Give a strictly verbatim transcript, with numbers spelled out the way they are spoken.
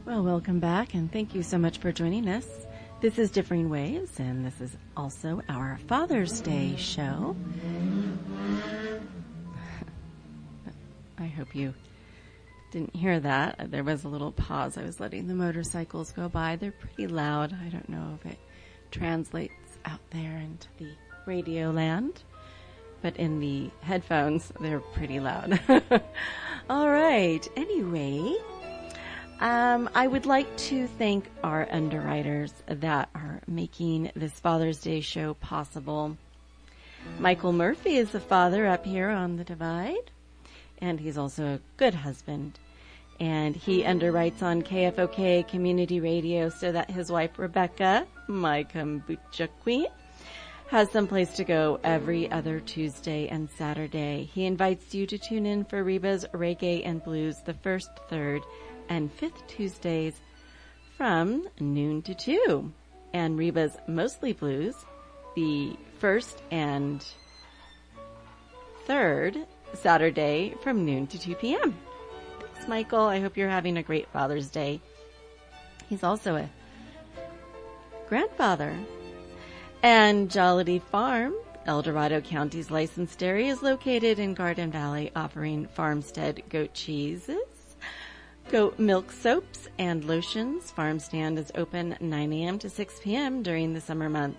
Well, welcome back, and thank you so much for joining us. This is Differing Ways, and this is also our Father's Day show. I hope you didn't hear that. There was a little pause. I was letting the motorcycles go by. They're pretty loud. I don't know if it translates out there into the radio land, but in the headphones, they're pretty loud. All right. Anyway, um, I would like to thank our underwriters that are making this Father's Day show possible. Michael Murphy is the father up here on the divide, and he's also a good husband. And he underwrites on K F O K Community Radio so that his wife, Rebecca, my kombucha queen, has some place to go every other Tuesday and Saturday. He invites you to tune in for Reba's Reggae and Blues the first, third, and fifth Tuesdays from noon to two. And Reba's Mostly Blues the first and third Saturday from noon to two p.m. Thanks, Michael. I hope you're having a great Father's Day. He's also a grandfather. And Jollity Farm, El Dorado County's licensed dairy, is located in Garden Valley, offering farmstead goat cheeses, goat milk soaps, and lotions. Farm stand is open nine a.m. to six p.m. during the summer months.